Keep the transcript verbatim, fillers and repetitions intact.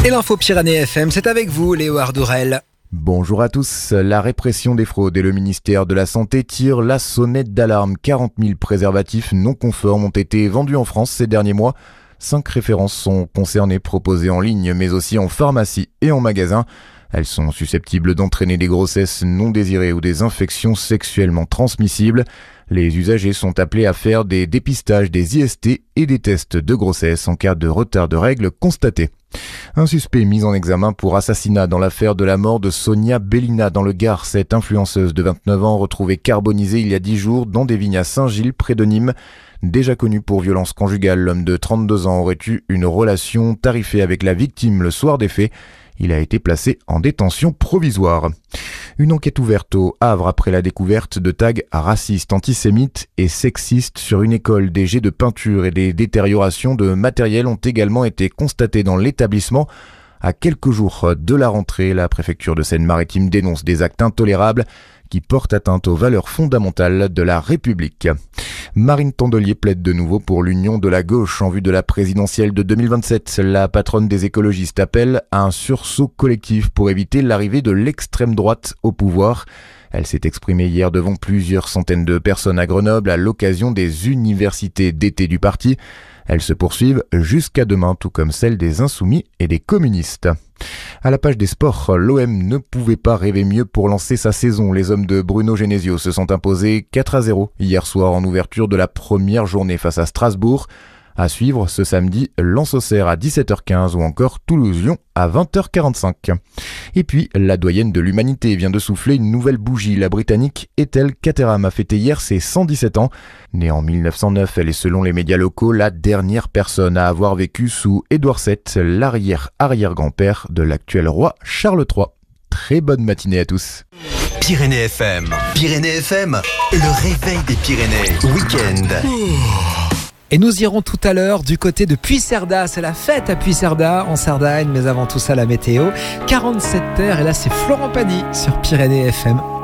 Et l'info Pyrénées F M, c'est avec vous, Léo Ardourel. Bonjour à tous. La répression des fraudes et le ministère de la Santé tirent la sonnette d'alarme. quarante mille préservatifs non conformes ont été vendus en France ces derniers mois. Cinq références sont concernées, proposées en ligne, mais aussi en pharmacie et en magasin. Elles sont susceptibles d'entraîner des grossesses non désirées ou des infections sexuellement transmissibles. Les usagers sont appelés à faire des dépistages des I S T et des tests de grossesse en cas de retard de règles constaté. Un suspect mis en examen pour assassinat dans l'affaire de la mort de Sonia Bellina dans le Gard. Cette influenceuse de vingt-neuf ans retrouvée carbonisée il y a dix jours dans des vignes à Saint-Gilles près de Nîmes. Déjà connu pour violence conjugale, l'homme de trente-deux ans aurait eu une relation tarifée avec la victime le soir des faits. Il a été placé en détention provisoire. Une enquête ouverte au Havre après la découverte de tags racistes, antisémites et sexistes sur une école. Des jets de peinture et des détériorations de matériel ont également été constatés dans l'établissement. À quelques jours de la rentrée, la préfecture de Seine-Maritime dénonce des actes intolérables qui portent atteinte aux valeurs fondamentales de la République. Marine Tondelier plaide de nouveau pour l'union de la gauche en vue de la présidentielle de deux mille vingt-sept. La patronne des écologistes appelle à un sursaut collectif pour éviter l'arrivée de l'extrême droite au pouvoir. Elle s'est exprimée hier devant plusieurs centaines de personnes à Grenoble à l'occasion des universités d'été du parti. Elles se poursuivent jusqu'à demain, tout comme celles des Insoumis et des communistes. À la page des sports, l'O M ne pouvait pas rêver mieux pour lancer sa saison. Les hommes de Bruno Genesio se sont imposés quatre à zéro hier soir en ouverture de la première journée face à Strasbourg. À suivre ce samedi, Lens-Auxerre à dix-sept heures quinze ou encore Toulouse-Lyon à vingt heures quarante-cinq. Et puis, la doyenne de l'humanité vient de souffler une nouvelle bougie. La Britannique Ethel Caterham a fêté hier ses cent dix-sept ans. Née en mille neuf cent neuf, elle est selon les médias locaux la dernière personne à avoir vécu sous Édouard sept, l'arrière-arrière-grand-père de l'actuel roi Charles trois. Très bonne matinée à tous. Pyrénées F M. Pyrénées F M, le réveil des Pyrénées. Week-end. Et nous irons tout à l'heure du côté de Puigcerdà. C'est la fête à Puigcerdà en Sardaigne, mais avant tout ça la météo. quarante-sept heures et là c'est Florent Pagny sur Pyrénées F M.